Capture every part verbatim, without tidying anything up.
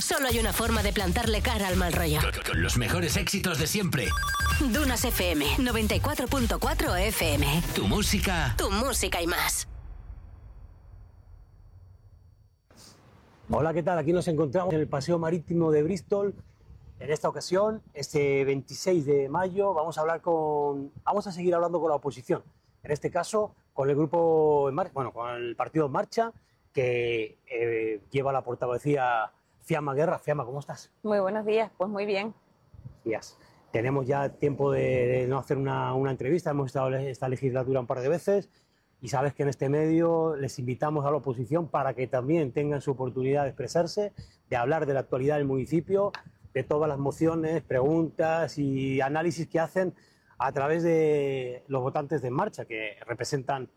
Solo hay una forma de plantarle cara al mal rollo. Con los mejores éxitos de siempre. Dunas F M, noventa y cuatro punto cuatro F M. Tu música. Tu música y más. Hola, ¿qué tal? Aquí nos encontramos en el Paseo Marítimo de Bristol. En esta ocasión, este veintiséis de mayo, vamos a hablar con, vamos a seguir hablando con la oposición. En este caso, con el grupo, en marcha, bueno, con el partido En Marcha, que eh, lleva la portavocía Fiamma Guerra. Fiamma, ¿cómo estás? Muy buenos días, pues muy bien. Días. Tenemos ya tiempo de, de no hacer una, una entrevista, hemos estado esta legislatura un par de veces y sabes que en este medio les invitamos a la oposición para que también tengan su oportunidad de expresarse, de hablar de la actualidad del municipio, de todas las mociones, preguntas y análisis que hacen a través de los votantes de En Marcha, que representan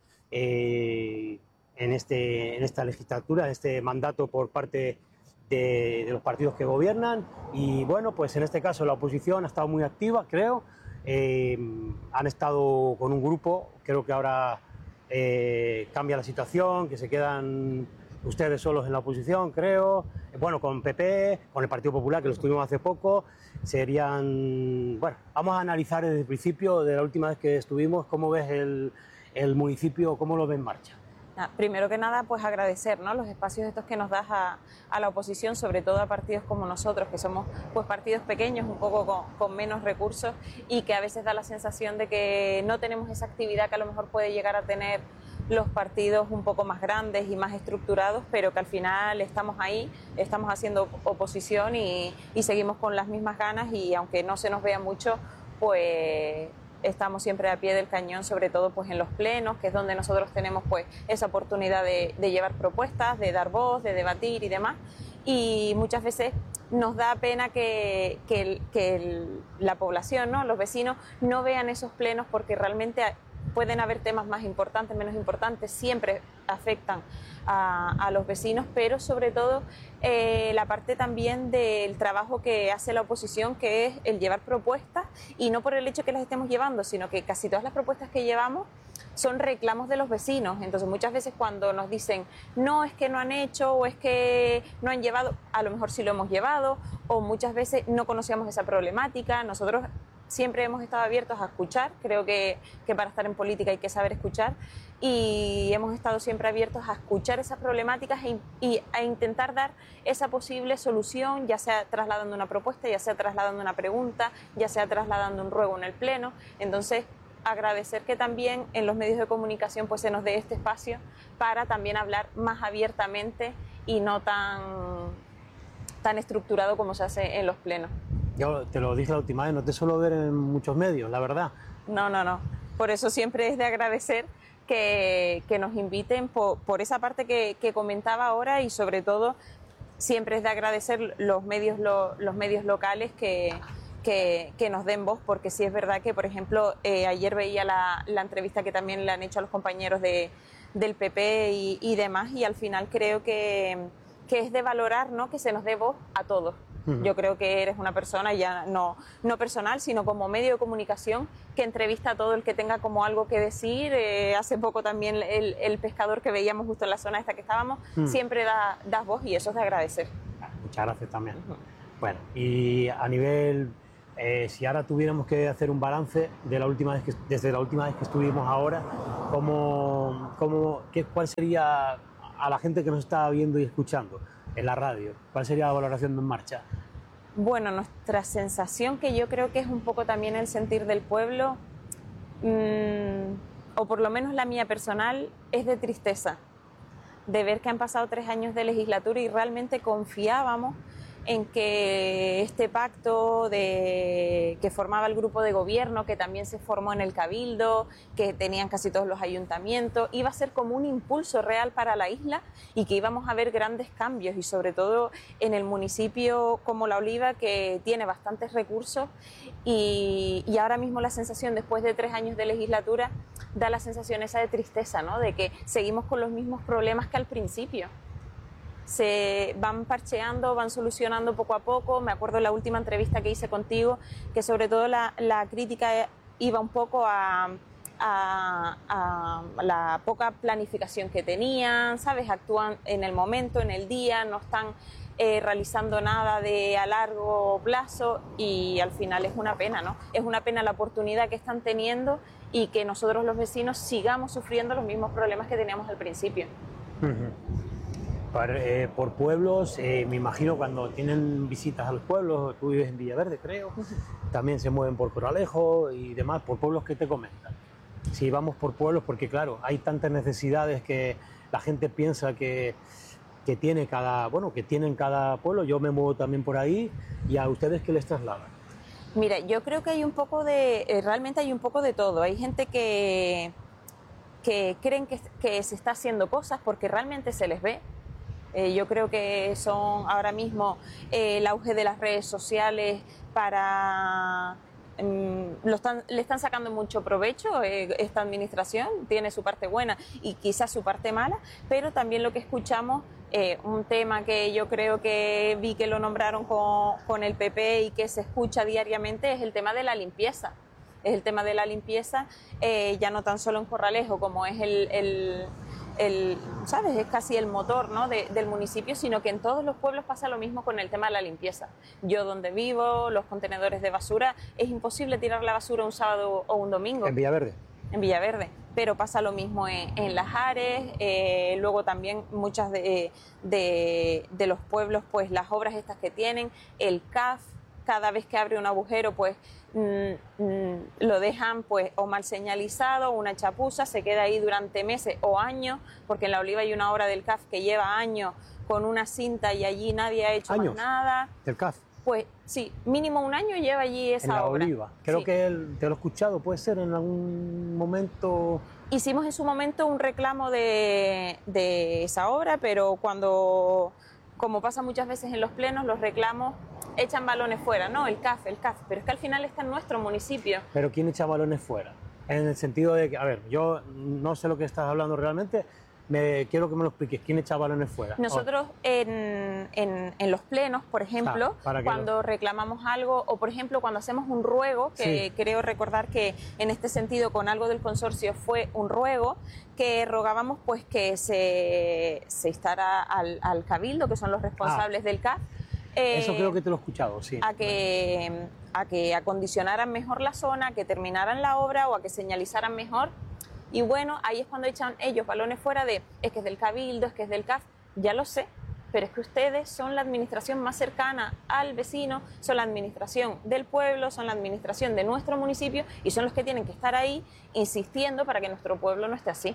eh, en, este, en esta legislatura, en este mandato por parte de, de los partidos que gobiernan. Y bueno, pues en este caso la oposición ha estado muy activa, creo. Eh, han estado con un grupo, creo que ahora eh, cambia la situación, que se quedan ustedes solos en la oposición, creo. Bueno, con P P, con el Partido Popular, que lo estuvimos hace poco, serían... Bueno, vamos a analizar desde el principio, de la última vez que estuvimos, cómo ves el, el municipio, cómo lo ves En Marcha. Primero que nada, pues agradecer, ¿no?, los espacios estos que nos das a, a la oposición, sobre todo a partidos como nosotros, que somos pues partidos pequeños, un poco con, con menos recursos y que a veces da la sensación de que no tenemos esa actividad que a lo mejor puede llegar a tener los partidos un poco más grandes y más estructurados, pero que al final estamos ahí, estamos haciendo oposición y, y seguimos con las mismas ganas y aunque no se nos vea mucho, pues estamos siempre a pie del cañón, sobre todo pues en los plenos, que es donde nosotros tenemos pues esa oportunidad de, de llevar propuestas, de dar voz, de debatir y demás. Y muchas veces nos da pena que, que, el, que el, la población, ¿no?, los vecinos, no vean esos plenos porque realmente pueden haber temas más importantes, menos importantes, siempre afectan a, a los vecinos, pero sobre todo eh, la parte también del trabajo que hace la oposición, que es el llevar propuestas, y no por el hecho que las estemos llevando, sino que casi todas las propuestas que llevamos son reclamos de los vecinos. Entonces muchas veces cuando nos dicen no, es que no han hecho o es que no han llevado, a lo mejor sí lo hemos llevado, o muchas veces no conocíamos esa problemática. Nosotros siempre hemos estado abiertos a escuchar, creo que, que para estar en política hay que saber escuchar, y hemos estado siempre abiertos a escuchar esas problemáticas e, y a intentar dar esa posible solución, ya sea trasladando una propuesta, ya sea trasladando una pregunta, ya sea trasladando un ruego en el pleno. Entonces, agradecer que también en los medios de comunicación pues se nos dé este espacio para también hablar más abiertamente y no tan, tan estructurado como se hace en los plenos. Yo te lo dije la última vez, no te suelo ver en muchos medios, la verdad. No, no, no. Por eso siempre es de agradecer que, que nos inviten por, por esa parte que, que comentaba ahora, y sobre todo siempre es de agradecer los medios, lo, los medios locales que, que, que nos den voz, porque sí es verdad que, por ejemplo, eh, ayer veía la, la entrevista que también le han hecho a los compañeros de, del P P y, y demás, y al final creo que, que es de valorar, ¿no?, que se nos dé voz a todos. Yo creo que eres una persona, ya no, no personal, sino como medio de comunicación, que entrevista a todo el que tenga como algo que decir. Eh, hace poco también el, el pescador que veíamos justo en la zona esta que estábamos, uh-huh. siempre da, das voz, y eso es de agradecer. Muchas gracias también. Uh-huh. Bueno, y a nivel, eh, si ahora tuviéramos que hacer un balance de la última vez que, desde la última vez que estuvimos ahora, ¿cómo, cómo, qué, ¿cuál sería a la gente que nos está viendo y escuchando en la radio, cuál sería la valoración de En Marcha? Bueno, nuestra sensación, que yo creo que es un poco también el sentir del pueblo, mmm, o por lo menos la mía personal, es de tristeza, de ver que han pasado tres años de legislatura y realmente confiábamos en que este pacto de, que formaba el grupo de gobierno, que también se formó en el Cabildo, que tenían casi todos los ayuntamientos, iba a ser como un impulso real para la isla y que íbamos a ver grandes cambios, y sobre todo en el municipio como La Oliva, que tiene bastantes recursos, y, y ahora mismo la sensación, después de tres años de legislatura, da la sensación esa de tristeza, ¿no?, de que seguimos con los mismos problemas que al principio. Se van parcheando, van solucionando poco a poco. Me acuerdo de la última entrevista que hice contigo, que sobre todo la, la crítica iba un poco a, a, a la poca planificación que tenían, ¿sabes? Actúan en el momento, en el día, no están eh, realizando nada de a largo plazo y al final es una pena, ¿no? Es una pena la oportunidad que están teniendo y que nosotros los vecinos sigamos sufriendo los mismos problemas que teníamos al principio. Uh-huh. Por, eh, por pueblos, eh, me imagino cuando tienen visitas a los pueblos, tú vives en Villaverde, creo, uh-huh. También se mueven por Coralejo y demás, por pueblos que te comentan. Si vamos por pueblos, porque claro, hay tantas necesidades que la gente piensa que, que tiene cada, bueno, que tienen cada pueblo. Yo me muevo también por ahí. ¿Y a ustedes qué les trasladan? Mira, yo creo que hay un poco de, eh, realmente hay un poco de todo. Hay gente que, que creen que, que se está haciendo cosas porque realmente se les ve. Eh, yo creo que son ahora mismo eh, el auge de las redes sociales para... Lo están, le están sacando mucho provecho. Eh, esta administración tiene su parte buena y quizás su parte mala, pero también lo que escuchamos, eh, un tema que yo creo que vi que lo nombraron con, con el P P y que se escucha diariamente, es el tema de la limpieza. Es el tema de la limpieza, eh, ya no tan solo en Corralejo, como es el... el El, ¿sabes? Es casi el motor, ¿no? de, del municipio, sino que en todos los pueblos pasa lo mismo con el tema de la limpieza. Yo donde vivo, los contenedores de basura, es imposible tirar la basura un sábado o un domingo. ¿En Villaverde? En Villaverde, pero pasa lo mismo en, en Las Ares, eh, luego también muchas de, de, de los pueblos, pues las obras estas que tienen, el C A F, cada vez que abre un agujero, pues mm, mm, lo dejan pues o mal señalizado, una chapuza, se queda ahí durante meses o años, porque en La Oliva hay una obra del C A F que lleva años con una cinta y allí nadie ha hecho ¿Años? más nada. ¿Del C A F? Pues sí, mínimo un año lleva allí esa en La obra. Oliva. Creo Sí. que él, te lo he escuchado, puede ser en algún momento... Hicimos en su momento un reclamo de, de esa obra, pero cuando, como pasa muchas veces en los plenos, los reclamos echan balones fuera, no, el C A F, el C A F, pero es que al final está en nuestro municipio. Pero ¿quién echa balones fuera? En el sentido de que, a ver, yo no sé lo que estás hablando realmente, me, quiero que me lo expliques, ¿quién echa balones fuera? Nosotros en, en, en los plenos, por ejemplo, Ah, para que cuando lo- reclamamos algo, o por ejemplo cuando hacemos un ruego, que Sí. creo recordar que en este sentido con algo del consorcio fue un ruego, que rogábamos pues que se, se instara al, al cabildo, que son los responsables del C A F, eh, Eso creo que te lo he escuchado, sí. a que, a que acondicionaran mejor la zona, a que terminaran la obra o a que señalizaran mejor. Y bueno, ahí es cuando echan ellos balones fuera de, es que es del Cabildo, es que es del C A F, ya lo sé, pero es que ustedes son la administración más cercana al vecino, son la administración del pueblo, son la administración de nuestro municipio y son los que tienen que estar ahí insistiendo para que nuestro pueblo no esté así.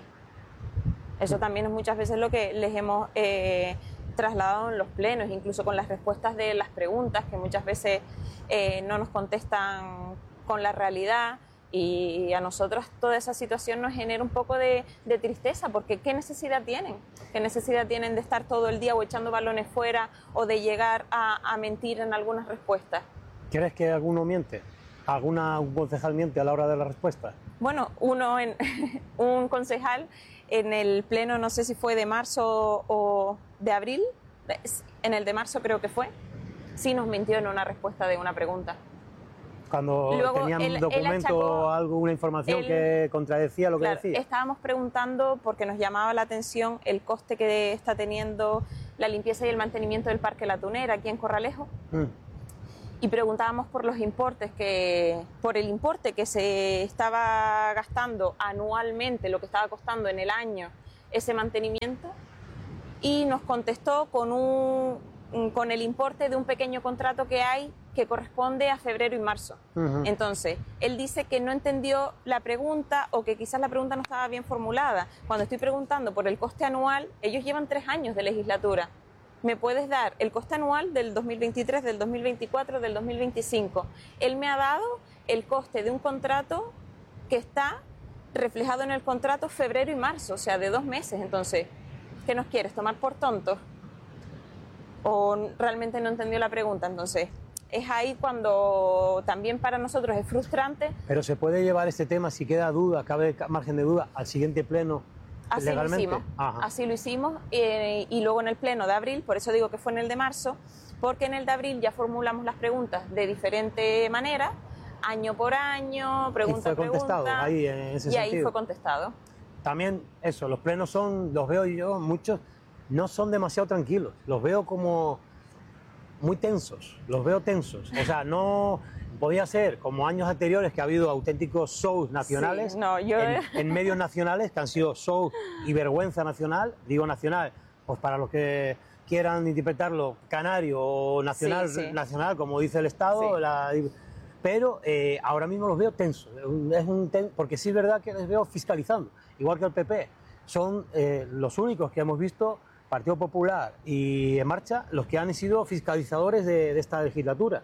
Eso también es muchas veces lo que les hemos eh, trasladado en los plenos, incluso con las respuestas de las preguntas, que muchas veces eh, no nos contestan con la realidad. Y a nosotros toda esa situación nos genera un poco de, de tristeza, porque ¿qué necesidad tienen? ¿Qué necesidad tienen de estar todo el día o echando balones fuera o de llegar a, a mentir en algunas respuestas? ¿Crees que alguno miente? ¿Alguna un concejal miente a la hora de la respuesta? Bueno, uno en, un concejal en el pleno, no sé si fue de marzo o de abril, en el de marzo creo que fue, sí nos mintió en una respuesta de una pregunta. Cuando Luego, tenían él- un él documento achacó- o algo, una información él- que contradecía lo que Claro, decía. estábamos preguntando porque nos llamaba la atención el coste que está teniendo la limpieza y el mantenimiento del Parque La Tunera aquí en Corralejo. Mm. Y preguntábamos por los importes que, por el importe que se estaba gastando anualmente, lo que estaba costando en el año ese mantenimiento, y nos contestó con un con el importe de un pequeño contrato que hay que corresponde a febrero y marzo. Ujú. Entonces, él dice que no entendió la pregunta o que quizás la pregunta no estaba bien formulada. Cuando estoy preguntando por el coste anual, ellos llevan tres años de legislatura. ¿Me puedes dar el coste anual del dos mil veintitrés, del dos mil veinticuatro, del dos mil veinticinco? Él me ha dado el coste de un contrato que está reflejado en el contrato febrero y marzo, o sea, de dos meses. Entonces, ¿qué nos quieres? ¿Tomar por tontos? ¿O realmente no entendió la pregunta? Entonces, es ahí cuando también para nosotros es frustrante. Pero se puede llevar este tema, si queda duda, cabe ca- margen de duda, al siguiente pleno Así legalmente. lo hicimos, Ajá. así lo hicimos eh, y luego en el pleno de abril, por eso digo que fue en el de marzo, porque en el de abril ya formulamos las preguntas de diferente manera, año por año, pregunta y fue a contestado pregunta, ahí en ese y sentido. ahí fue contestado. También eso, los plenos son, los veo yo, muchos no son demasiado tranquilos, los veo como muy tensos, los veo tensos. O sea, no podía ser como años anteriores que ha habido auténticos shows nacionales, sí, no, yo... en, en medios nacionales que han sido shows y vergüenza nacional, digo nacional, pues para los que quieran interpretarlo canario o nacional, sí, sí. nacional como dice el Estado, sí. la, pero eh, ahora mismo los veo tensos, es un ten, porque sí es verdad que les veo fiscalizando, igual que el P P, son eh, los únicos que hemos visto, Partido Popular y En Marcha, los que han sido fiscalizadores de, de esta legislatura.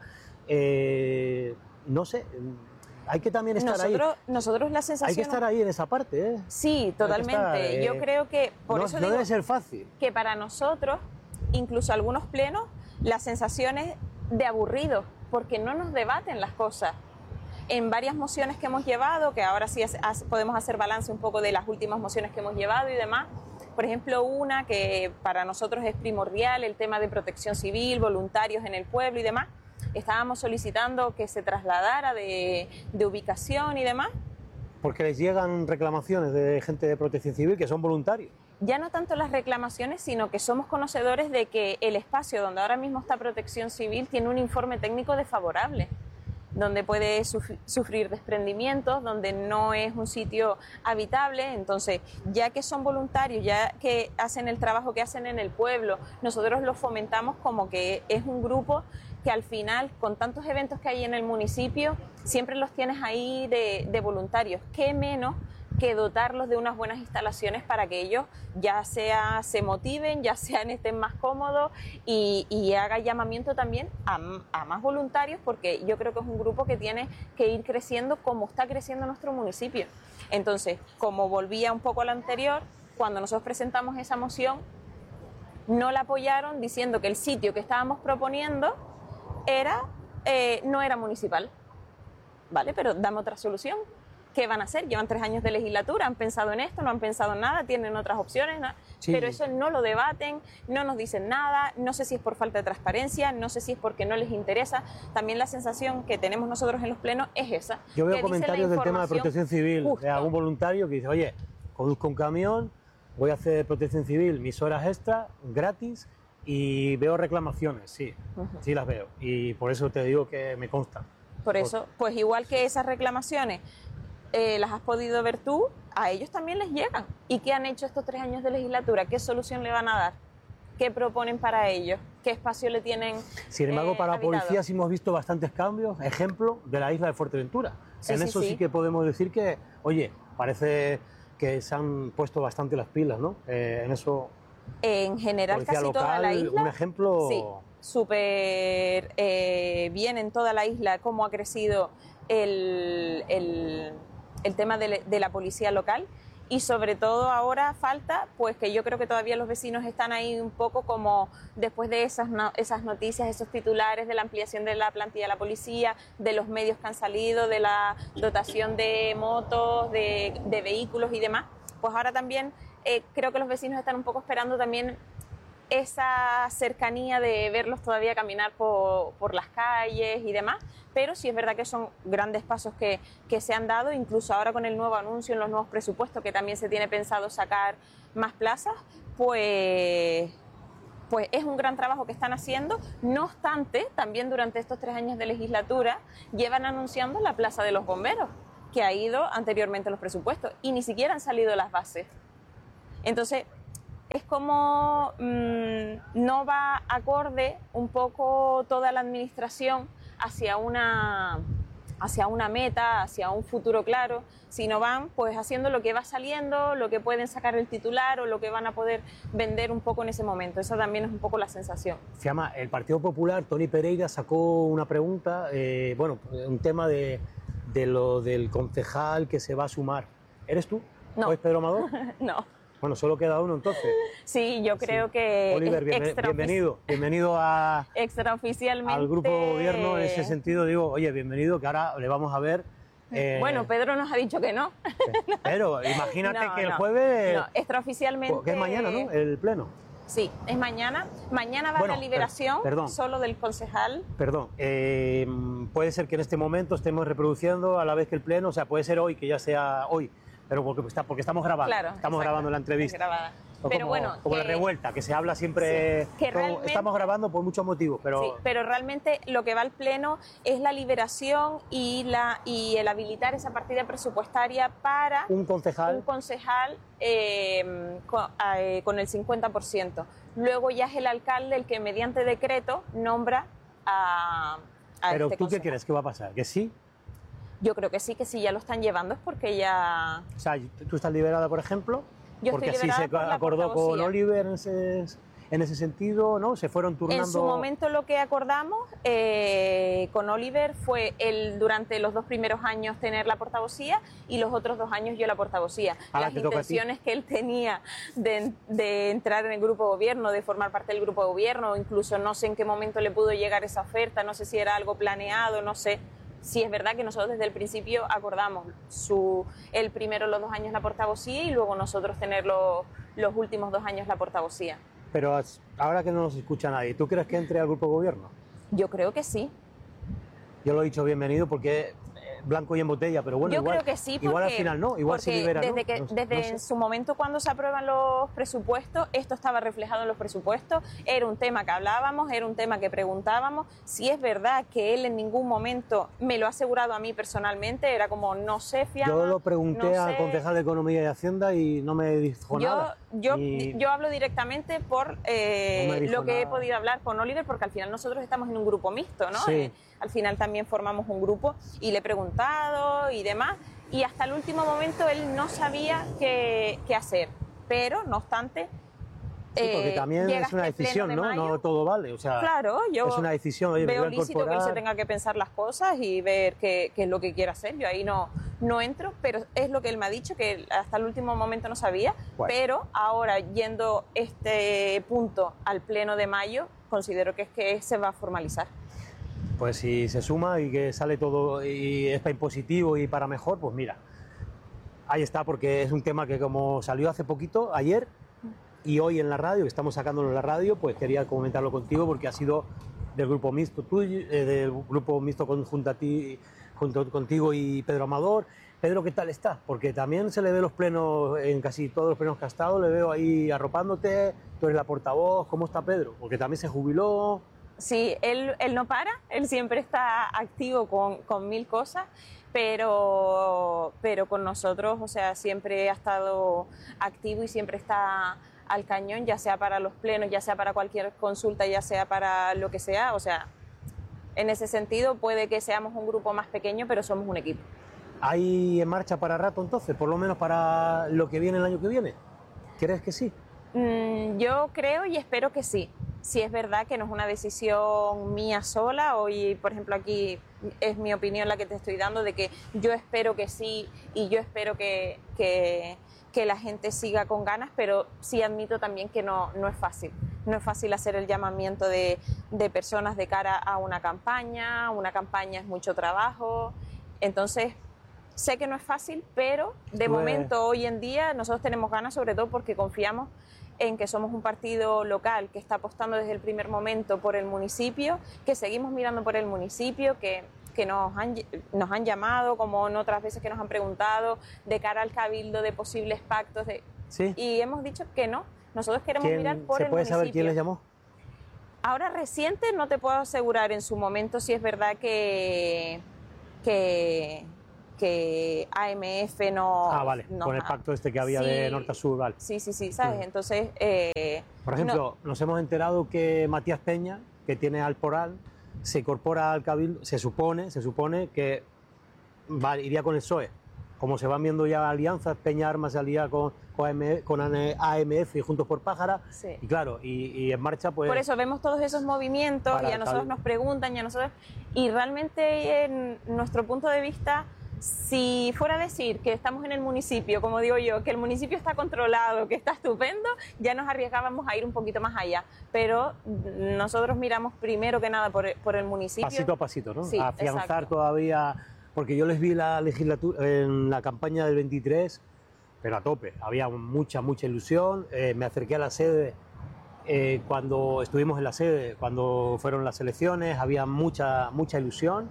Eh, no sé, hay que también estar nosotros, ahí. Nosotros la sensación... Hay que estar ahí en esa parte, ¿eh? Sí, totalmente. Estar, eh, Yo creo que... Por no, eso no digo debe ser fácil. Que para nosotros, incluso algunos plenos, la sensación es de aburrido, porque no nos debaten las cosas. En varias mociones que hemos llevado, que ahora sí es, es, podemos hacer balance un poco de las últimas mociones que hemos llevado y demás. Por ejemplo, una que para nosotros es primordial, el tema de protección civil, voluntarios en el pueblo y demás. Estábamos solicitando que se trasladara de, de ubicación y demás. Porque les llegan reclamaciones de gente de protección civil que son voluntarios. Ya no tanto las reclamaciones, sino que somos conocedores de que el espacio donde ahora mismo está protección civil tiene un informe técnico desfavorable, donde puede sufrir desprendimientos, donde no es un sitio habitable. Entonces, ya que son voluntarios, ya que hacen el trabajo que hacen en el pueblo, nosotros los fomentamos como que es un grupo que al final, con tantos eventos que hay en el municipio, siempre los tienes ahí de, de voluntarios. ¿Qué menos que dotarlos de unas buenas instalaciones para que ellos ya sea se motiven, ya sean estén más cómodos y, y haga llamamiento también a, a más voluntarios, porque yo creo que es un grupo que tiene que ir creciendo como está creciendo nuestro municipio. Entonces, como volvía un poco a lo anterior, cuando nosotros presentamos esa moción, no la apoyaron diciendo que el sitio que estábamos proponiendo era, eh, no era municipal. Vale, pero dame otra solución. ¿Qué van a hacer? Llevan tres años de legislatura, han pensado en esto, no han pensado en nada, tienen otras opciones, ¿no? Sí. Pero eso no lo debaten, no nos dicen nada, no sé si es por falta de transparencia, no sé si es porque no les interesa. También la sensación que tenemos nosotros en los plenos es esa. Yo veo comentarios del tema de protección civil, justo. de algún voluntario que dice, oye, conduzco un camión, voy a hacer protección civil, mis horas extra, gratis, y veo reclamaciones, sí, uh-huh. sí las veo. Y por eso te digo que me consta. Por eso, pues igual que esas reclamaciones, Eh, las has podido ver tú, a ellos también les llegan. ¿Y qué han hecho estos tres años de legislatura? ¿Qué solución le van a dar? ¿Qué proponen para ellos? ¿Qué espacio le tienen? Sin embargo, eh, para la habitado? policía sí hemos visto bastantes cambios, ejemplo de la isla de Fuerteventura. Sí, en sí, eso sí. sí que podemos decir que, oye, parece que se han puesto bastante las pilas, ¿no? Eh, en eso... En general, policía casi local, toda la isla. Un ejemplo... Sí, súper eh, bien en toda la isla, cómo ha crecido el... el el tema de, de la policía local, y sobre todo ahora falta, pues que yo creo que todavía los vecinos están ahí un poco como después de esas, no, esas noticias, esos titulares de la ampliación de la plantilla de la policía, de los medios que han salido, de la dotación de motos, de, de vehículos y demás, pues ahora también eh, creo que los vecinos están un poco esperando también esa cercanía de verlos todavía caminar por, por las calles y demás, pero sí es verdad que son grandes pasos que, que se han dado, incluso ahora con el nuevo anuncio en los nuevos presupuestos, que también se tiene pensado sacar más plazas, pues, pues es un gran trabajo que están haciendo. No obstante, también durante estos tres años de legislatura llevan anunciando la Plaza de los Bomberos, que ha ido anteriormente a los presupuestos, y ni siquiera han salido las bases. Entonces, es como mmm, no va acorde un poco toda la administración hacia una, hacia una meta, hacia un futuro claro, sino van pues haciendo lo que va saliendo, lo que pueden sacar el titular o lo que van a poder vender un poco en ese momento. Esa también es un poco la sensación. Se llama el Partido Popular. Toni Pereira sacó una pregunta, eh, bueno, un tema de, de lo del concejal que se va a sumar. ¿Eres tú? No. ¿O es Pedro Amador? No. Bueno, solo queda uno entonces. Sí, yo creo sí. que... Oliver, bien, bienvenido. Bienvenido a, extraoficialmente... al grupo de gobierno. En ese sentido digo, oye, bienvenido, que ahora le vamos a ver... Eh, bueno, Pedro nos ha dicho que no. Pero imagínate no, que el no, jueves... No, extraoficialmente... Que es mañana, ¿no? El pleno. Sí, es mañana. Mañana va Bueno, la liberación per- perdón. solo del concejal. Perdón, eh, puede ser que en este momento estemos reproduciendo a la vez que el pleno, o sea, puede ser hoy, que ya sea hoy, pero porque, está, porque estamos grabando, Claro, estamos exacto, grabando la es entrevista. grabada. O Pero como, bueno, como la que- revuelta, que se habla siempre, Sí, que como realmente- estamos grabando por muchos motivos, pero Sí, pero realmente lo que va al Pleno es la liberación y, la, y el habilitar esa partida presupuestaria para un concejal, un concejal eh, con, eh, con el cincuenta por ciento. Luego ya es el alcalde el que mediante decreto nombra a, a pero este ¿tú qué concejal. crees que va a pasar? ¿Que sí? Yo creo que sí, que sí, ya lo están llevando es porque ya... O sea, tú estás liberada, por ejemplo, Yo porque estoy así liberada se por la acordó con portavocía. Oliver en ese, en ese sentido, ¿no? Se fueron turnando. En su momento lo que acordamos eh, con Oliver fue el durante los dos primeros años tener la portavocía y los otros dos años yo la portavocía. Ahora Las te toca a ti. intenciones que él tenía de, de entrar en el grupo de gobierno, de formar parte del grupo de gobierno, incluso no sé en qué momento le pudo llegar esa oferta, no sé si era algo planeado, no sé. Sí, es verdad que nosotros desde el principio acordamos su, el primero los dos años la portavocía y luego nosotros tener los, los últimos dos años la portavocía. Pero as- ahora que no nos escucha nadie, ¿tú crees que entre al grupo de gobierno? Yo creo que sí. Yo lo he dicho bienvenido porque eh, blanco y en botella, pero bueno, Yo igual, creo que sí, porque, igual al final no, igual se porque libera, ¿no? desde, que, No sé, desde no sé. en su momento cuando se aprueban los presupuestos, esto estaba reflejado en los presupuestos, era un tema que hablábamos, era un tema que preguntábamos, si es verdad que él en ningún momento me lo ha asegurado a mí personalmente, era como no sé, fiaba, Yo lo pregunté no al sé. concejal de Economía y Hacienda y no me dijo Yo, nada. yo, Y- yo hablo directamente por eh, No me dijo lo que he nada. podido hablar con Oliver, porque al final nosotros estamos en un grupo mixto, ¿no? Sí. Eh, al final también formamos un grupo y le he preguntado y demás, y hasta el último momento él no sabía qué, qué hacer, pero no obstante... Sí, porque eh, también llega es una este pleno decisión, de ¿no? mayo. No todo vale, o sea, Claro, yo es una decisión. Oye, me veo voy a lícito que él se incorporar. tenga que pensar las cosas y ver qué, qué es lo que quiere hacer. Yo ahí no, no entro, pero es lo que él me ha dicho, que él hasta el último momento no sabía. Bueno. Pero ahora, yendo este punto al pleno de mayo, considero que es que se va a formalizar. Pues si se suma y que sale todo y es para positivo y para mejor, pues mira, ahí está, porque es un tema que como salió hace poquito, ayer, y hoy en la radio, que estamos sacándolo en la radio, pues quería comentarlo contigo porque ha sido del grupo mixto tuyo, eh, del grupo mixto con, junto a ti, junto contigo y Pedro Amador. Pedro, ¿qué tal está? Porque también se le ve los plenos, en casi todos los plenos que ha estado, le veo ahí arropándote, tú eres la portavoz. ¿Cómo está Pedro? Porque también se jubiló. Sí, él, él no para, él siempre está activo con, con mil cosas, pero, pero con nosotros, o sea, siempre ha estado activo y siempre está al cañón, ya sea para los plenos, ya sea para cualquier consulta, ya sea para lo que sea, o sea, en ese sentido puede que seamos un grupo más pequeño, pero somos un equipo. ¿Hay en marcha para rato entonces, por lo menos para lo que viene el año que viene? ¿Crees que sí? Mm, yo creo y espero que sí. Si es verdad que no es una decisión mía sola, hoy, por ejemplo, aquí es mi opinión la que te estoy dando, de que yo espero que sí y yo espero que, que, que la gente siga con ganas, pero sí admito también que no, no es fácil. No es fácil hacer el llamamiento de, de personas de cara a una campaña, una campaña es mucho trabajo, entonces... Sé que no es fácil, pero de Pues- momento, hoy en día, nosotros tenemos ganas, sobre todo porque confiamos en que somos un partido local que está apostando desde el primer momento por el municipio, que seguimos mirando por el municipio, que, que nos, han, nos han llamado, como en otras veces que nos han preguntado, de cara al cabildo de posibles pactos, de, ¿Sí? y hemos dicho que no. Nosotros queremos ¿Quién- mirar por ¿Se el puede municipio. saber quién les llamó? Ahora reciente no te puedo asegurar en su momento si es verdad que que, que A M F no... Ah, vale, nos con el ha- pacto este que había de Sí, norte a sur, vale. Sí, sí, sí, ¿sabes? Mm. Entonces... eh, Por ejemplo, nos hemos enterado que Matías Peña, que tiene Alporal, se incorpora al Cabildo, se supone, se supone que va, iría con el P S O E. Como se van viendo ya alianzas, Peña Armas se alía con, con, A M, con A M F y Juntos por Pájara, Sí. y claro, y, y en marcha pues... Por eso vemos todos esos movimientos Para y a nosotros Cabildo. nos preguntan y a nosotros... Y realmente, en nuestro punto de vista, si fuera a decir que estamos en el municipio, como digo yo, que el municipio está controlado, que está estupendo, ya nos arriesgábamos a ir un poquito más allá. Pero nosotros miramos primero que nada por, por el municipio. Pasito a pasito, ¿no? Sí, a afianzar exacto. todavía, porque yo les vi la legislatura en la campaña del veintitrés, pero a tope, había mucha, mucha ilusión, eh, me acerqué a la sede eh, cuando estuvimos en la sede, cuando fueron las elecciones, había mucha, mucha ilusión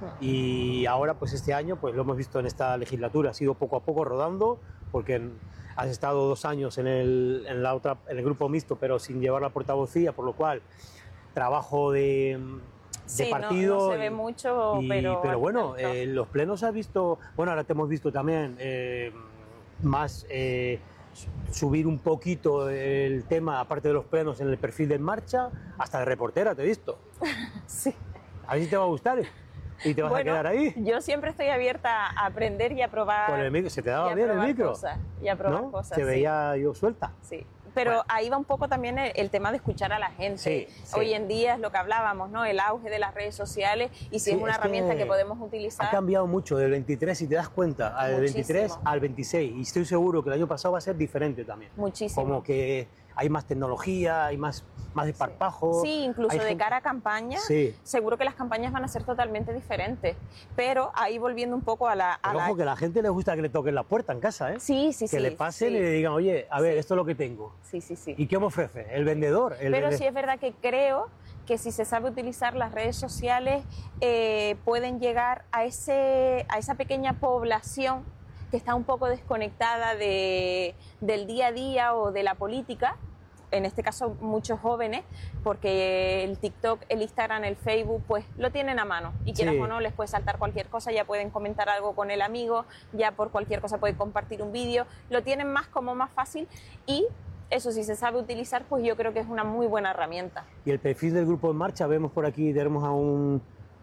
y ahora pues este año pues lo hemos visto en esta legislatura, ha sido poco a poco rodando porque has estado dos años en el, en la otra, en el grupo mixto pero sin llevar la portavocía, por lo cual trabajo de, de sí, partido. No, no se ve y, mucho, y, pero... Pero bueno, eh, los plenos has visto, bueno, ahora te hemos visto también eh, más... Eh, subir un poquito el tema, aparte de los plenos, en el perfil de En Marcha, hasta de reportera te he visto. Sí. A ver si te va a gustar y te vas bueno, a quedar ahí. Yo siempre estoy abierta a aprender y a probar. Con el micro, ¿se te daba bien el micro? Cosas, y a probar ¿no? cosas. Te sí. veía yo suelta. Sí. Pero bueno, ahí va un poco también el, el tema de escuchar a la gente. Sí, sí. Hoy en día es lo que hablábamos, ¿no? El auge de las redes sociales y si Sí, es una es herramienta que, que podemos utilizar. Ha cambiado mucho del veintitrés, si te das cuenta, al Muchísimo. veintitrés al veintiséis. Y estoy seguro que el año pasado va a ser diferente también. Muchísimo. Como que hay más tecnología, hay más, más desparpajo. Sí, incluso hay de gente... cara a campaña, sí. seguro que las campañas van a ser totalmente diferentes. Pero ahí volviendo un poco a la... A Pero la... ojo, que a la gente le gusta que le toquen la puerta en casa, ¿eh? Sí, sí, que sí. le pasen sí. y le digan, oye, a ver, Sí. esto es lo que tengo. Sí, sí, sí. ¿Y qué me ofrece? El vendedor. El Pero vende... sí es verdad que creo que si se sabe utilizar las redes sociales, eh, pueden llegar a, ese, a esa pequeña población que está un poco desconectada de, del día a día o de la política, en este caso muchos jóvenes, porque el TikTok, el Instagram, el Facebook, pues lo tienen a mano y quieras Sí. o no les puede saltar cualquier cosa, ya pueden comentar algo con el amigo, ya por cualquier cosa pueden compartir un vídeo, lo tienen más como más fácil y eso si se sabe utilizar, pues yo creo que es una muy buena herramienta. Y el perfil del grupo En Marcha, vemos por aquí, tenemos a un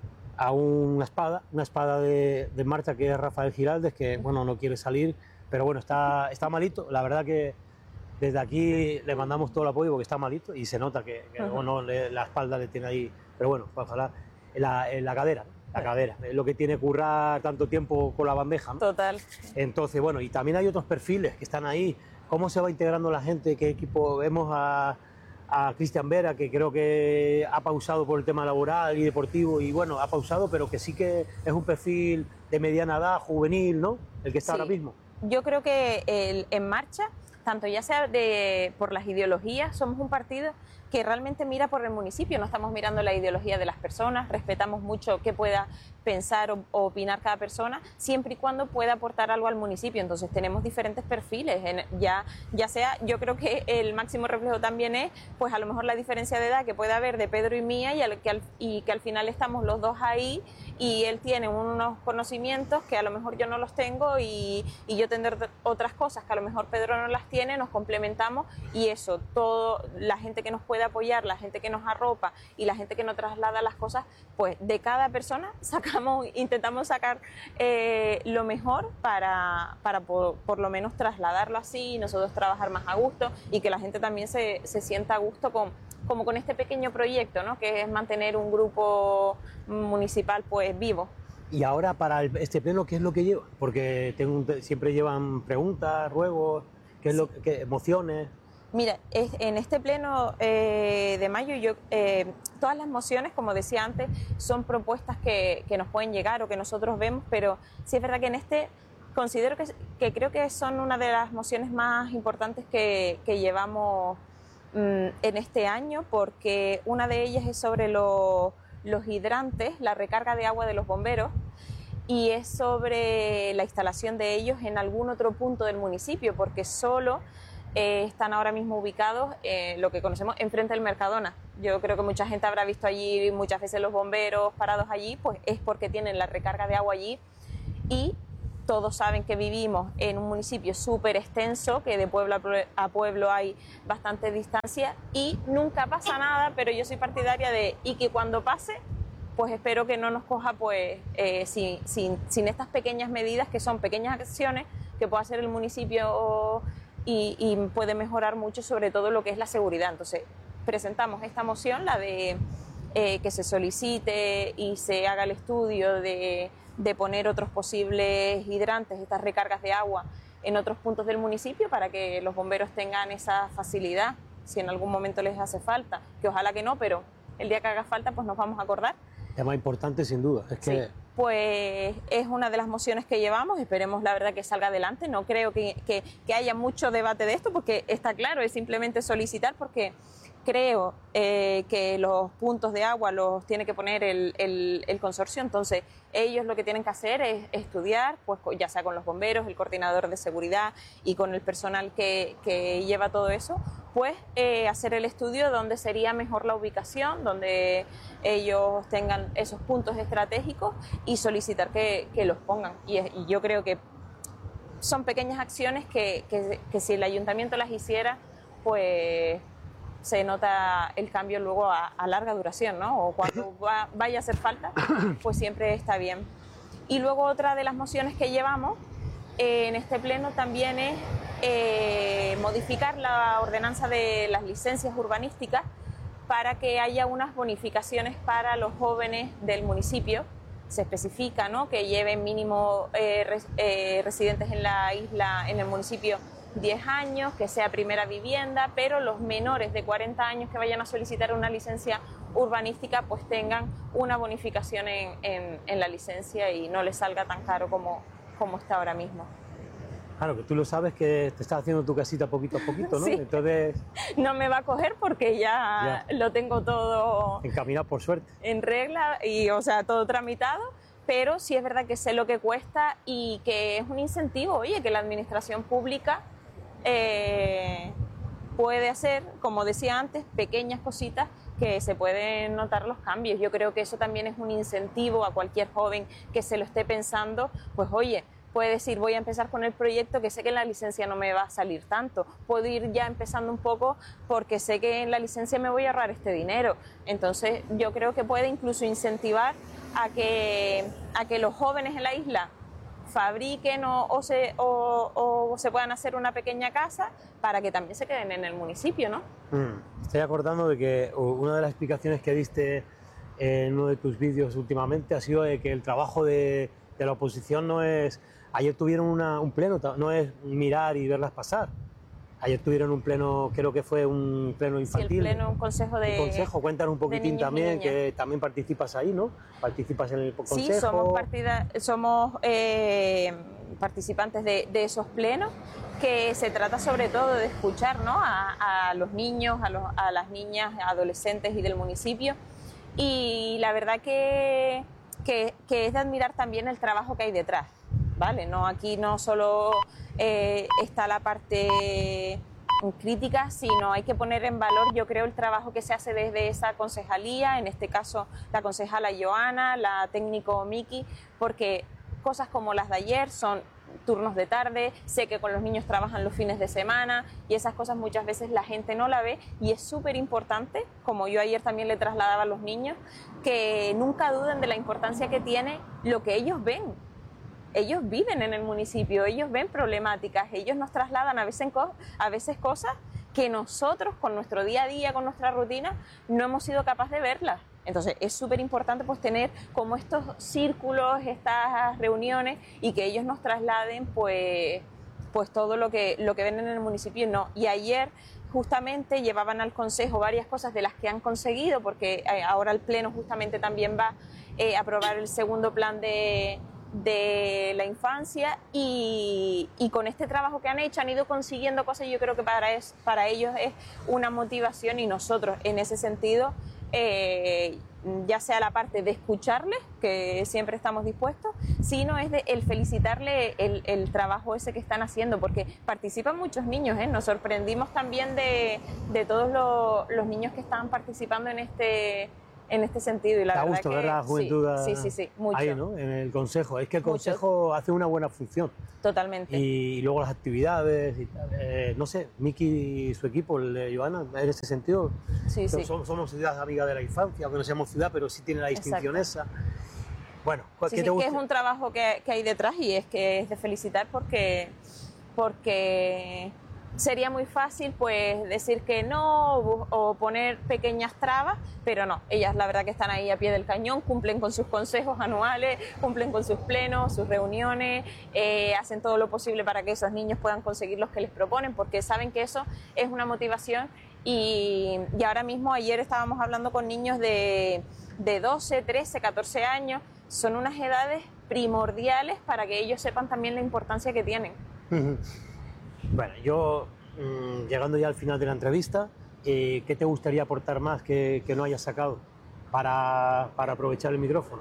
a una espada, una espada de, de marcha que es Rafael Giraldes, que bueno, no quiere salir, pero bueno, está, está malito, la verdad que desde aquí le mandamos todo el apoyo porque está malito y se nota que, que uh-huh. bueno, le, la espalda le tiene ahí, pero bueno, ojalá, en la, en la cadera, la sí. cadera, es lo que tiene currar tanto tiempo con la bandeja, ¿no? Total. Entonces, bueno, y también hay otros perfiles que están ahí, cómo se va integrando la gente, qué equipo, vemos a, a Cristian Vera, que creo que ha pausado por el tema laboral y deportivo, y bueno, ha pausado, pero que sí que es un perfil de mediana edad, juvenil, ¿no? El que está sí. ahora mismo. Yo creo que el En Marcha, tanto ya sea de, por las ideologías, somos un partido que realmente mira por el municipio, no estamos mirando la ideología de las personas, respetamos mucho qué pueda pensar o, o opinar cada persona, siempre y cuando pueda aportar algo al municipio. Entonces tenemos diferentes perfiles, en, ya, ya sea, yo creo que el máximo reflejo también es, pues a lo mejor la diferencia de edad que puede haber de Pedro y mía y, al, que, al, y que al final estamos los dos ahí y él tiene unos conocimientos que a lo mejor yo no los tengo y, y yo tendré otras cosas que a lo mejor Pedro no las tiene, nos complementamos y eso, todo, la gente que nos puede apoyar, la gente que nos arropa y la gente que nos traslada las cosas, pues de cada persona sacamos, intentamos sacar eh, lo mejor para, para por, por lo menos trasladarlo así y nosotros trabajar más a gusto y que la gente también se, se sienta a gusto con, como con este pequeño proyecto, ¿no? Que es mantener un grupo municipal pues vivo. Y ahora para el, este pleno, ¿qué es lo que lleva? Porque tengo un, siempre llevan preguntas, ruegos, ¿qué es lo que emociones? Mira, es, en este pleno eh, de mayo, yo, eh, todas las mociones, como decía antes, son propuestas que, que nos pueden llegar o que nosotros vemos, pero sí es verdad que en este considero que, que creo que son una de las mociones más importantes que, que llevamos mmm, en este año, porque una de ellas es sobre lo, los hidrantes, la recarga de agua de los bomberos, y es sobre la instalación de ellos en algún otro punto del municipio, porque solo eh, están ahora mismo ubicados en lo que conocemos enfrente del Mercadona. Yo creo que mucha gente habrá visto allí muchas veces los bomberos parados allí, pues es porque tienen la recarga de agua allí y todos saben que vivimos en un municipio súper extenso, que de pueblo a pueblo hay bastante distancia y nunca pasa nada, pero yo soy partidaria de, y que cuando pase, pues espero que no nos coja pues eh, sin, sin, sin estas pequeñas medidas, que son pequeñas acciones que puede hacer el municipio y, y puede mejorar mucho, sobre todo lo que es la seguridad. Entonces, presentamos esta moción, la de eh, que se solicite y se haga el estudio de, de poner otros posibles hidrantes, estas recargas de agua en otros puntos del municipio para que los bomberos tengan esa facilidad, si en algún momento les hace falta, que ojalá que no, pero el día que haga falta pues nos vamos a acordar. Tema importante sin duda. Es que... Sí, pues es una de las mociones que llevamos, esperemos la verdad que salga adelante, no creo que, que, que haya mucho debate de esto porque está claro, es simplemente solicitar porque creo eh, que los puntos de agua los tiene que poner el, el, el consorcio, entonces ellos lo que tienen que hacer es estudiar, pues ya sea con los bomberos, el coordinador de seguridad y con el personal que, que lleva todo eso, pues eh, hacer el estudio donde sería mejor la ubicación, donde ellos tengan esos puntos estratégicos y solicitar que, que los pongan. Y, y yo creo que son pequeñas acciones que, que, que si el ayuntamiento las hiciera, pues se nota el cambio luego a, a larga duración, ¿no? O cuando va, vaya a hacer falta, pues siempre está bien. Y luego otra de las mociones que llevamos eh, en este pleno también es eh, modificar la ordenanza de las licencias urbanísticas para que haya unas bonificaciones para los jóvenes del municipio. Se especifica, ¿no?, que lleven mínimo eh, res, eh, residentes en la isla, en el municipio, diez años, que sea primera vivienda, pero los menores de cuarenta años que vayan a solicitar una licencia urbanística pues tengan una bonificación en, en, en la licencia y no les salga tan caro como, como está ahora mismo. Claro, que tú lo sabes que te estás haciendo tu casita poquito a poquito, ¿no? Sí. Entonces... No me va a coger porque ya, ya lo tengo todo... encaminado, por suerte. En regla y, o sea, todo tramitado. Pero sí es verdad que sé lo que cuesta y que es un incentivo, oye, que la administración pública eh, puede hacer, como decía antes, pequeñas cositas que se pueden notar los cambios. Yo creo que eso también es un incentivo a cualquier joven que se lo esté pensando, pues oye, puede decir, voy a empezar con el proyecto que sé que en la licencia no me va a salir tanto. Puedo ir ya empezando un poco porque sé que en la licencia me voy a ahorrar este dinero. Entonces yo creo que puede incluso incentivar a que, a que los jóvenes en la isla fabriquen o, o, se, o, o se puedan hacer una pequeña casa para que también se queden en el municipio, ¿no? Mm. Estoy acordando de que una de las explicaciones que diste en uno de tus vídeos últimamente ha sido de que el trabajo de, de la oposición no es... Ayer tuvieron una, un pleno, no es mirar y verlas pasar. Ayer tuvieron un pleno, creo que fue un pleno infantil. Sí, el pleno, un consejo de... Un consejo, cuéntanos un poquitín también, que también participas ahí, ¿no? Participas en el consejo. Sí, somos, partida, somos eh, participantes de, de esos plenos, que se trata sobre todo de escuchar, ¿no?, a, a los niños, a, los, a las niñas, adolescentes y del municipio. Y la verdad que, que, que es de admirar también el trabajo que hay detrás. Vale, no, aquí no solo eh, está la parte crítica, sino hay que poner en valor, yo creo, el trabajo que se hace desde esa concejalía, en este caso la concejala Joana, la técnico Miki, porque cosas como las de ayer son turnos de tarde, sé que con los niños trabajan los fines de semana y esas cosas muchas veces la gente no la ve y es súper importante, como yo ayer también le trasladaba a los niños, que nunca duden de la importancia que tiene lo que ellos ven. Ellos viven en el municipio, ellos ven problemáticas, ellos nos trasladan a veces, a veces cosas que nosotros con nuestro día a día, con nuestra rutina, no hemos sido capaces de verlas. Entonces es súper importante pues tener como estos círculos, estas reuniones y que ellos nos trasladen pues, pues todo lo que, lo que ven en el municipio. No. Y ayer justamente llevaban al consejo varias cosas de las que han conseguido, porque ahora el pleno justamente también va eh, a aprobar el segundo plan de... de la infancia y, y con este trabajo que han hecho han ido consiguiendo cosas y yo creo que para, es, para ellos es una motivación y nosotros en ese sentido eh, ya sea la parte de escucharles, que siempre estamos dispuestos, sino es de el felicitarle el, el trabajo ese que están haciendo, porque participan muchos niños, ¿eh? Nos sorprendimos también de, de todos lo, los niños que estaban participando en este... en este sentido y la da verdad gusto que ver la juventud sí, sí, sí, sí, mucho. Ahí, ¿no?, en el consejo. Es que el consejo mucho. Hace una buena función. Totalmente. Y, y luego las actividades, y, eh, no sé, Miki y su equipo, el de Joana, en ese sentido, sí, sí. Somos, somos ciudad amiga de la infancia, aunque no seamos ciudad, pero sí tiene la distinción esa. Bueno, ¿qué sí, te sí, gusta? que es un trabajo que, que hay detrás y es que es de felicitar porque, porque sería muy fácil pues decir que no o, o poner pequeñas trabas, pero no, ellas la verdad que están ahí a pie del cañón, cumplen con sus consejos anuales, cumplen con sus plenos, sus reuniones, eh, hacen todo lo posible para que esos niños puedan conseguir los que les proponen, porque saben que eso es una motivación y, y ahora mismo ayer estábamos hablando con niños de, de doce, trece, catorce años, son unas edades primordiales para que ellos sepan también la importancia que tienen. Uh-huh. Bueno, yo, mmm, llegando ya al final de la entrevista, eh, ¿qué te gustaría aportar más que, que no hayas sacado para, para aprovechar el micrófono?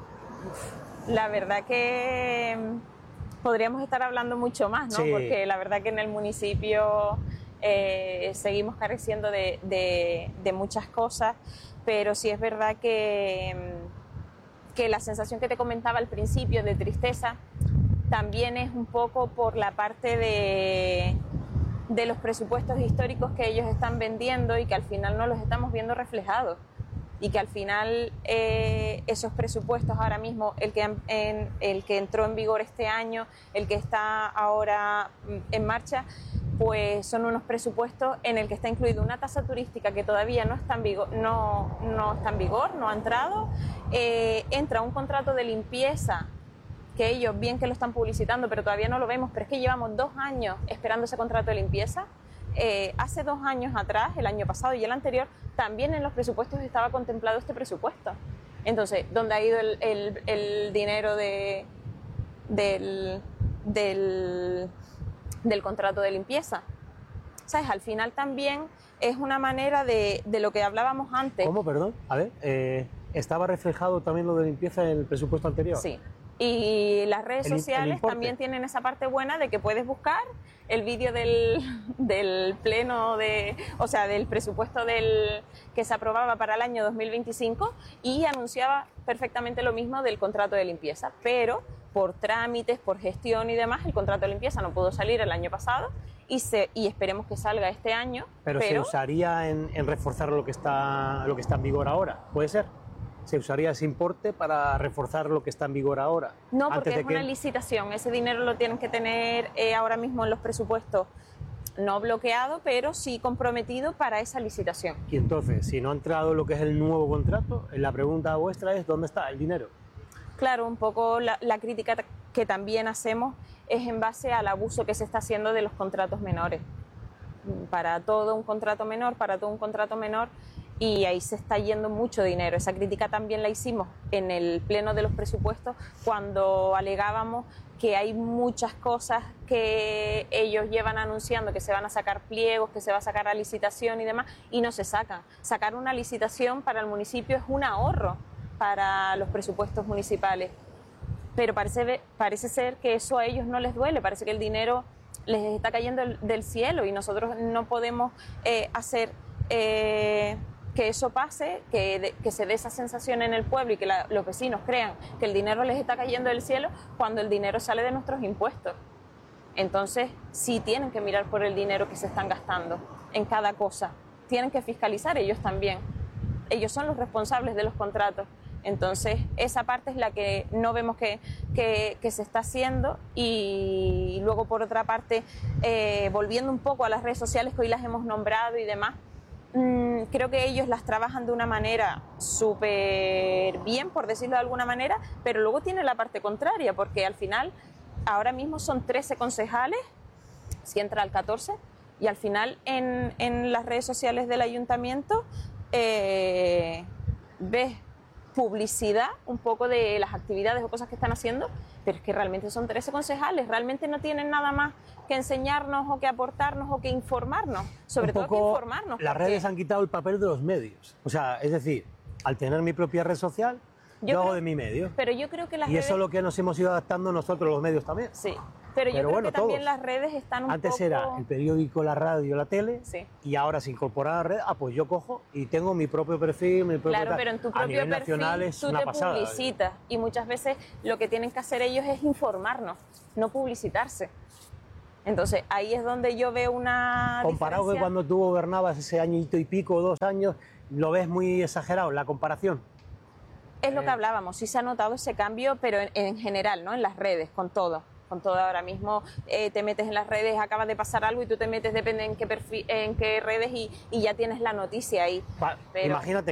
La verdad que podríamos estar hablando mucho más, ¿no? Sí. Porque la verdad que en el municipio eh, seguimos careciendo de, de, de muchas cosas, pero sí es verdad que, que la sensación que te comentaba al principio de tristeza también es un poco por la parte de, de los presupuestos históricos que ellos están vendiendo y que al final no los estamos viendo reflejados. Y que al final eh, esos presupuestos ahora mismo, el que, en, el que entró en vigor este año, el que está ahora en marcha, pues son unos presupuestos en el que está incluida una tasa turística que todavía no está en vigor, no, no está en vigor, no ha entrado, eh, entra un contrato de limpieza que ellos bien que lo están publicitando, pero todavía no lo vemos, pero es que llevamos dos años esperando ese contrato de limpieza. Eh, hace dos años atrás, el año pasado y el anterior, también en los presupuestos estaba contemplado este presupuesto. Entonces, ¿dónde ha ido el, el, el dinero de, del, del, del contrato de limpieza? ¿Sabes? Al final también es una manera de, de lo que hablábamos antes. ¿Cómo, perdón? A ver, eh, ¿estaba reflejado también lo de limpieza en el presupuesto anterior? Sí. Y las redes El, sociales el también tienen esa parte buena de que puedes buscar el vídeo del, del pleno, de, o sea, del presupuesto del, que se aprobaba para el año dos mil veinticinco y anunciaba perfectamente lo mismo del contrato de limpieza, pero por trámites, por gestión y demás, el contrato de limpieza no pudo salir el año pasado y, se, y esperemos que salga este año. Pero, pero se usaría en, en reforzar lo que, está, lo que está en vigor ahora, ¿puede ser? ¿Se usaría ese importe para reforzar lo que está en vigor ahora? No, porque antes de es que... una licitación. Ese dinero lo tienen que tener eh, ahora mismo en los presupuestos, no bloqueado, pero sí comprometido para esa licitación. Y entonces, si no ha entrado lo que es el nuevo contrato, la pregunta vuestra es ¿dónde está el dinero? Claro, un poco la, la crítica que también hacemos es en base al abuso que se está haciendo de los contratos menores. Para todo un contrato menor, para todo un contrato menor, y ahí se está yendo mucho dinero. Esa crítica también la hicimos en el pleno de los presupuestos cuando alegábamos que hay muchas cosas que ellos llevan anunciando, que se van a sacar pliegos, que se va a sacar a licitación y demás, y no se sacan. Sacar una licitación para el municipio es un ahorro para los presupuestos municipales, pero parece, parece ser que eso a ellos no les duele, parece que el dinero les está cayendo del cielo y nosotros no podemos eh, hacer... Eh, que eso pase, que, de, que se dé esa sensación en el pueblo y que la, los vecinos crean que el dinero les está cayendo del cielo cuando el dinero sale de nuestros impuestos. Entonces, sí tienen que mirar por el dinero que se están gastando en cada cosa. Tienen que fiscalizar ellos también. Ellos son los responsables de los contratos. Entonces, esa parte es la que no vemos que, que, que se está haciendo y luego, por otra parte, eh, volviendo un poco a las redes sociales que hoy las hemos nombrado y demás, creo que ellos las trabajan de una manera súper bien, por decirlo de alguna manera, pero luego tiene la parte contraria, porque al final ahora mismo son trece concejales, si entra al catorce, y al final en, en las redes sociales del ayuntamiento eh, ves publicidad un poco de las actividades o cosas que están haciendo, pero es que realmente son trece concejales, realmente no tienen nada más que enseñarnos o que aportarnos o que informarnos, sobre todo que informarnos. Las porque... redes han quitado el papel de los medios, o sea, es decir, al tener mi propia red social, yo, yo creo, hago de mi medio. Pero yo creo que las y redes... eso es lo que nos hemos ido adaptando nosotros los medios también. Sí, pero yo pero creo bueno, que también todos. las redes están un Antes poco... era el periódico, la radio, la tele, sí. Y ahora se incorpora a la red, ah, pues yo cojo y tengo mi propio perfil, mi propio... Claro, tal. pero en tu a propio nivel perfil nacional es tú una te pasada. publicitas y muchas veces lo que tienen que hacer ellos es informarnos, no publicitarse. Entonces ahí es donde yo veo una Comparado diferencia. que cuando tú gobernabas ese añito y pico, dos años, lo ves muy exagerado, la comparación. Es lo que hablábamos, sí se ha notado ese cambio, pero en, en general, ¿no? En las redes, con todo. Con todo ahora mismo eh, te metes en las redes, acaba de pasar algo y tú te metes, depende en qué, perfil, en qué redes y, y ya tienes la noticia ahí. Pa, pero... Imagínate